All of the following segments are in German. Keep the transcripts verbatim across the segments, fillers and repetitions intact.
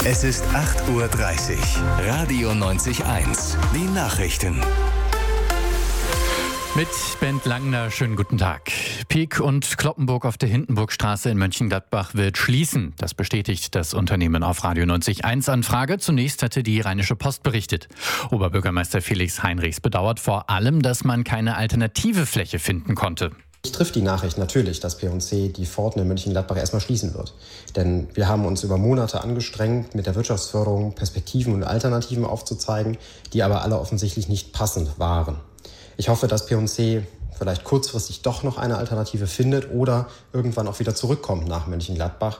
Es ist acht Uhr dreißig. Radio neunzig Komma eins. Die Nachrichten. Mit Bent Langner, schönen guten Tag. Peek und Cloppenburg auf der Hindenburgstraße in Mönchengladbach wird schließen. Das bestätigt das Unternehmen auf Radio neunzig Komma eins Anfrage. Zunächst hatte die Rheinische Post berichtet. Oberbürgermeister Felix Heinrichs bedauert vor allem, dass man keine alternative Fläche finden konnte. Mich trifft die Nachricht natürlich, dass P und C die Pforten in Mönchengladbach erstmal schließen wird. Denn wir haben uns über Monate angestrengt, mit der Wirtschaftsförderung Perspektiven und Alternativen aufzuzeigen, die aber alle offensichtlich nicht passend waren. Ich hoffe, dass P und C vielleicht kurzfristig doch noch eine Alternative findet oder irgendwann auch wieder zurückkommt nach Mönchengladbach.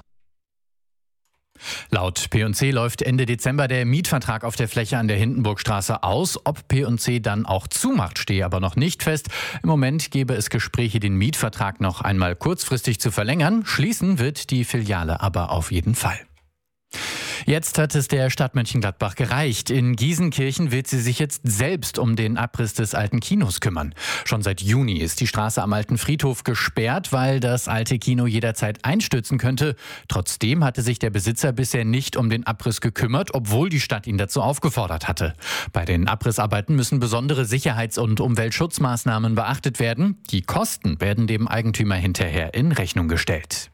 Laut P und C läuft Ende Dezember der Mietvertrag auf der Fläche an der Hindenburgstraße aus. Ob P und C dann auch zumacht, stehe aber noch nicht fest. Im Moment gäbe es Gespräche, den Mietvertrag noch einmal kurzfristig zu verlängern. Schließen wird die Filiale aber auf jeden Fall. Jetzt hat es der Stadt Mönchengladbach gereicht. In Giesenkirchen wird sie sich jetzt selbst um den Abriss des alten Kinos kümmern. Schon seit Juni ist die Straße am alten Friedhof gesperrt, weil das alte Kino jederzeit einstürzen könnte. Trotzdem hatte sich der Besitzer bisher nicht um den Abriss gekümmert, obwohl die Stadt ihn dazu aufgefordert hatte. Bei den Abrissarbeiten müssen besondere Sicherheits- und Umweltschutzmaßnahmen beachtet werden. Die Kosten werden dem Eigentümer hinterher in Rechnung gestellt.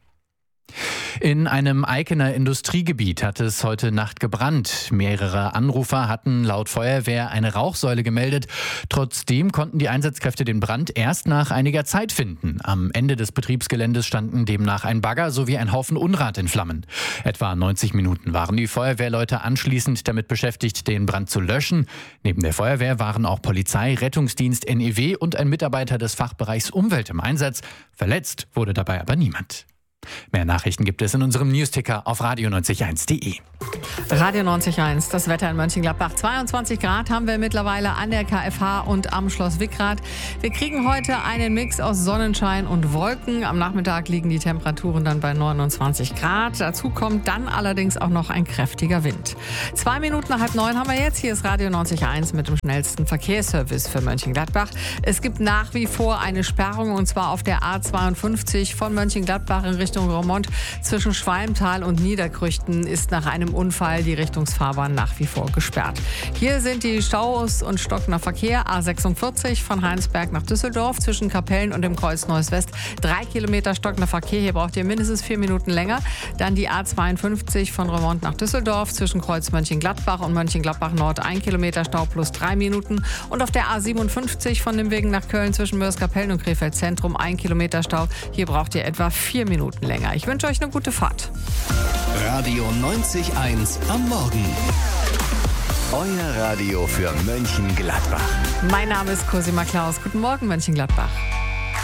In einem Eikener Industriegebiet hat es heute Nacht gebrannt. Mehrere Anrufer hatten laut Feuerwehr eine Rauchsäule gemeldet. Trotzdem konnten die Einsatzkräfte den Brand erst nach einiger Zeit finden. Am Ende des Betriebsgeländes standen demnach ein Bagger sowie ein Haufen Unrat in Flammen. Etwa neunzig Minuten waren die Feuerwehrleute anschließend damit beschäftigt, den Brand zu löschen. Neben der Feuerwehr waren auch Polizei, Rettungsdienst, N E W und ein Mitarbeiter des Fachbereichs Umwelt im Einsatz. Verletzt wurde dabei aber niemand. Mehr Nachrichten gibt es in unserem Newsticker auf radio neunzig Komma eins punkt de. Radio neunzig Komma eins, das Wetter in Mönchengladbach. zweiundzwanzig Grad haben wir mittlerweile an der K F H und am Schloss Wickrath. Wir kriegen heute einen Mix aus Sonnenschein und Wolken. Am Nachmittag liegen die Temperaturen dann bei neunundzwanzig Grad. Dazu kommt dann allerdings auch noch ein kräftiger Wind. Zwei Minuten nach halb neun haben wir jetzt. Hier ist Radio neunzig Komma eins mit dem schnellsten Verkehrsservice für Mönchengladbach. Es gibt nach wie vor eine Sperrung und zwar auf der A zweiundfünfzig von Mönchengladbach in Richtung Roermond. Zwischen Schwalmtal und Niederkrüchten ist nach einem Unfall die Richtungsfahrbahn nach wie vor gesperrt. Hier sind die Staus und stockender Verkehr. A sechsundvierzig von Heinsberg nach Düsseldorf zwischen Kapellen und dem Kreuz Neues West. Drei Kilometer stockender Verkehr. Hier braucht ihr mindestens vier Minuten länger. Dann die A zweiundfünfzig von Roermond nach Düsseldorf zwischen Kreuz Mönchengladbach und Mönchengladbach Nord. Ein Kilometer Stau plus drei Minuten. Und auf der A siebenundfünfzig von Nimwegen nach Köln zwischen Mörs-Kapellen und Krefeld Zentrum. Ein Kilometer Stau. Hier braucht ihr etwa vier Minuten länger. Ich wünsche euch eine gute Fahrt. Radio neunzig Komma eins am Morgen. Euer Radio für Mönchengladbach. Mein Name ist Cosima Klaus. Guten Morgen, Mönchengladbach.